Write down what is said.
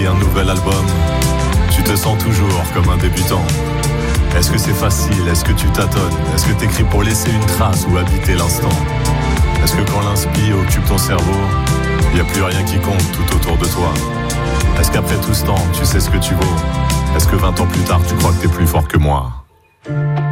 écris un nouvel album, tu te sens toujours comme un débutant. Est-ce que c'est facile? Est-ce que tu tâtonnes? Est-ce que t'écris pour laisser une trace ou habiter l'instant? Est-ce que quand l'inspi occupe ton cerveau, y a plus rien qui compte tout autour de toi? Est-ce qu'après tout ce temps, tu sais ce que tu vaux? Est-ce que 20 ans plus tard, tu crois que t'es plus fort que moi?